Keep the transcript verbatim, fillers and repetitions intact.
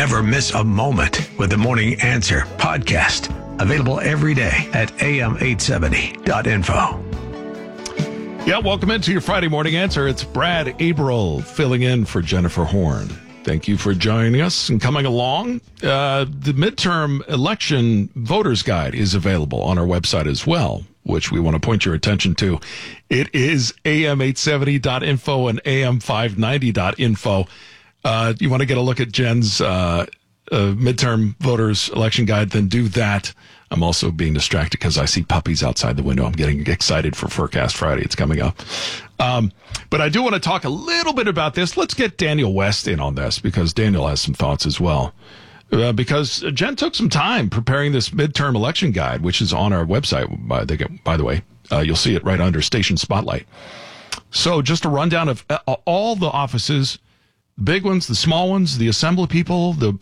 Never miss a moment with the Morning Answer podcast. Available every day at a m eight seventy dot info. Yeah, welcome into your Friday Morning Answer. It's Brad Averill filling in for Jennifer Horn. Thank you for joining us and coming along. Uh, the midterm election voters guide is available on our website as well, which we want to point your attention to. It is a m eight seventy dot info and a m five ninety dot info. Uh, you want to get a look at Jen's uh, uh, midterm voters election guide, then do that. I'm also being distracted because I see puppies outside the window. I'm getting excited for Forecast Friday. It's coming up. Um, but I do want to talk a little bit about this. Let's get Daniel West in on this because Daniel has some thoughts as well. Uh, because Jen took some time preparing this midterm election guide, which is on our website, by the, by the way. Uh, you'll see it right under Station Spotlight. So just a rundown of uh, all the offices, the big ones, the small ones, the assembly people, the